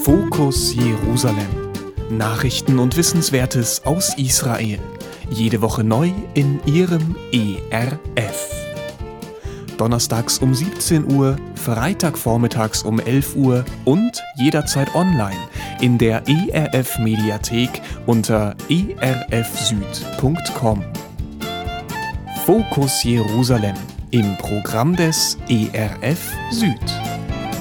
Fokus Jerusalem. Nachrichten und Wissenswertes aus Israel. Jede Woche neu in Ihrem ERF. Donnerstags um 17 Uhr, Freitagvormittags um 11 Uhr und jederzeit online in der ERF-Mediathek unter erfsüd.com. Fokus Jerusalem im Programm des ERF Süd.